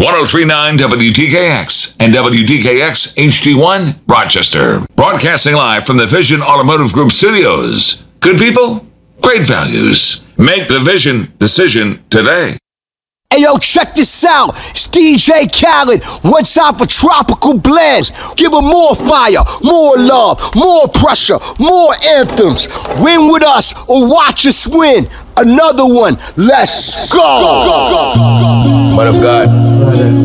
1039 WDKX and WDKX HD1 Rochester. Broadcasting live from the Vision Automotive Group studios. Good people, great values. Make the Vision decision today. Hey yo, check this out. It's DJ Khaled. One time for Tropical Blends. Give them more fire, more love, more pressure, more anthems. Win with us or watch us win. Another one. Let's go. Man of God.